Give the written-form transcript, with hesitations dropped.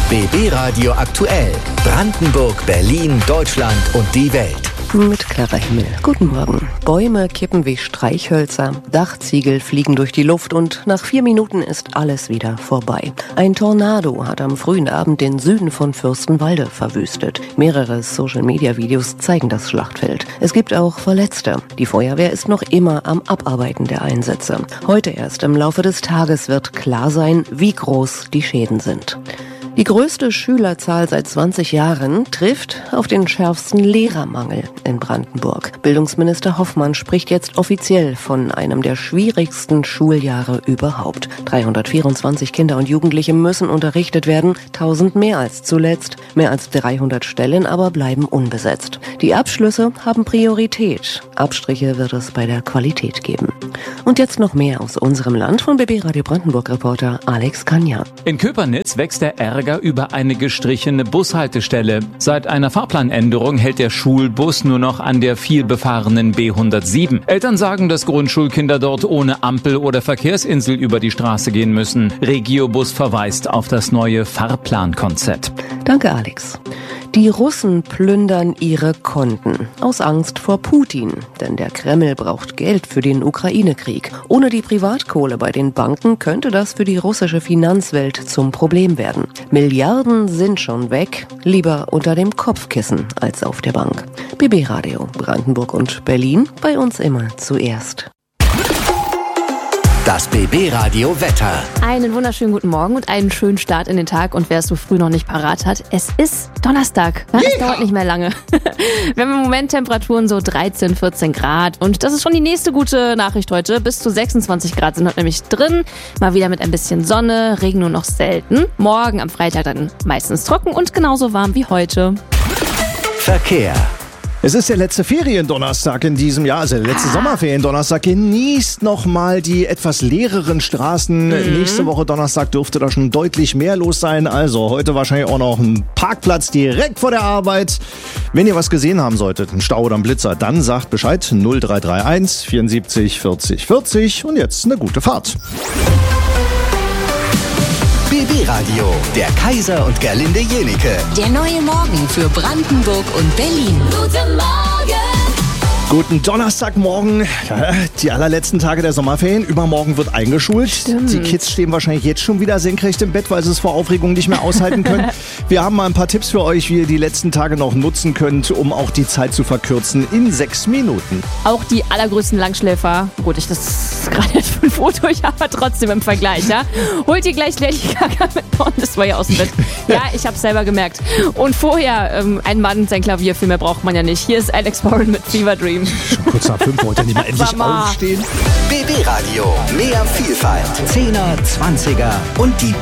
BB Radio aktuell. Brandenburg, Berlin, Deutschland und die Welt. Mit Clara Himmel. Guten Morgen. Bäume kippen wie Streichhölzer, Dachziegel fliegen durch die Luft und nach 4 Minuten ist alles wieder vorbei. Ein Tornado hat am frühen Abend den Süden von Fürstenwalde verwüstet. Mehrere Social-Media-Videos zeigen das Schlachtfeld. Es gibt auch Verletzte. Die Feuerwehr ist noch immer am Abarbeiten der Einsätze. Heute erst im Laufe des Tages wird klar sein, wie groß die Schäden sind. Die größte Schülerzahl seit 20 Jahren trifft auf den schärfsten Lehrermangel in Brandenburg. Bildungsminister Hoffmann spricht jetzt offiziell von einem der schwierigsten Schuljahre überhaupt. 324 Kinder und Jugendliche müssen unterrichtet werden, 1000 mehr als zuletzt. Mehr als 300 Stellen aber bleiben unbesetzt. Die Abschlüsse haben Priorität. Abstriche wird es bei der Qualität geben. Und jetzt noch mehr aus unserem Land von BB Radio Brandenburg-Reporter Alex Kanja. In Köpernitz wächst der Ärger über eine gestrichene Bushaltestelle. Seit einer Fahrplanänderung hält der Schulbus nur noch an der vielbefahrenen B107. Eltern sagen, dass Grundschulkinder dort ohne Ampel oder Verkehrsinsel über die Straße gehen müssen. Regiobus verweist auf das neue Fahrplankonzept. Danke, Alex. Die Russen plündern ihre Konten aus Angst vor Putin. Denn der Kreml braucht Geld für den Ukraine-Krieg. Ohne die Privatkohle bei den Banken könnte das für die russische Finanzwelt zum Problem werden. Milliarden sind schon weg, lieber unter dem Kopfkissen als auf der Bank. BB Radio, Brandenburg und Berlin, bei uns immer zuerst. Das BB Radio Wetter. Einen wunderschönen guten Morgen und einen schönen Start in den Tag. Und wer es so früh noch nicht parat hat, es ist Donnerstag. Ja, es dauert nicht mehr lange. Wir haben im Moment Temperaturen so 13, 14 Grad. Und das ist schon die nächste gute Nachricht heute. Bis zu 26 Grad sind heute nämlich drin. Mal wieder mit ein bisschen Sonne, Regen nur noch selten. Morgen am Freitag dann meistens trocken und genauso warm wie heute. Verkehr. Es ist der letzte Feriendonnerstag in diesem Jahr, also der letzte Sommerferiendonnerstag. Genießt nochmal die etwas leereren Straßen. Nächste Woche Donnerstag dürfte da schon deutlich mehr los sein. Also heute wahrscheinlich auch noch ein Parkplatz direkt vor der Arbeit. Wenn ihr was gesehen haben solltet, einen Stau oder einen Blitzer, dann sagt Bescheid 0331 74 40 40 und jetzt eine gute Fahrt. BB Radio, der Kaiser und Gerlinde Jenike. Der neue Morgen für Brandenburg und Berlin. Guten Morgen! Guten Donnerstagmorgen, die allerletzten Tage der Sommerferien. Übermorgen wird eingeschult. Stimmt. Die Kids stehen wahrscheinlich jetzt schon wieder senkrecht im Bett, weil sie es vor Aufregung nicht mehr aushalten können. Wir haben mal ein paar Tipps für euch, wie ihr die letzten Tage noch nutzen könnt, um auch die Zeit zu verkürzen in 6 Minuten. Auch die allergrößten Langschläfer, gut, das ist gerade jetzt für ein Foto, aber trotzdem im Vergleich, ja. Holt ihr gleich Lady Gaga mit Porn das war ja aus dem Bett. Ja, ich hab's selber gemerkt. Und vorher ein Mann und sein Klavier, viel mehr braucht man ja nicht. Hier ist Alex Warren mit Fever Dream. Schon kurz nach 5 wollte nicht mal endlich aufstehen. BB Radio, mehr Vielfalt. 10er, 20er und die